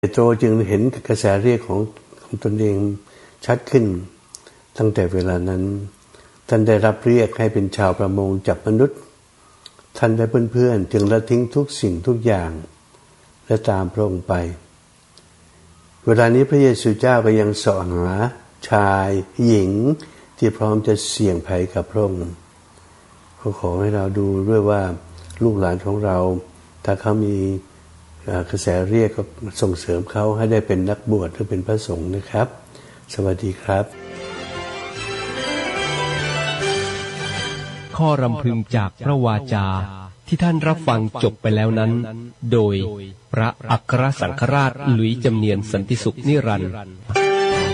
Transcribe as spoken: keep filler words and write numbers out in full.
เปโตรจึงเห็นกระแสเรียกของของตนเองชัดขึ้นตั้งแต่เวลานั้นท่านได้รับเรียกให้เป็นชาวประมงจับมนุษย์ท่านและเพื่อนๆจึงละทิ้งทุกสิ่งทุกอย่างและตามพระองค์ไปเวลานี้พระเยซูเจ้าก็ยังเสาะหาชายหญิงที่พร้อมจะเสี่ยงภัยกับพระองค์ขอขอให้เราดูด้วยว่าลูกหลานของเราถ้าเขามีกระแสเรียกก็ส่งเสริมเขาให้ได้เป็นนักบวชหรือเป็นพระสงฆ์นะครับสวัสดีครับข้อรำพึงจากพระวาจาที่ท่านรับฟังจบไปแล้วนั้นโดยพระอัครสังฆราชหลุยส์จำเนียนสันติสุขนิรันดร์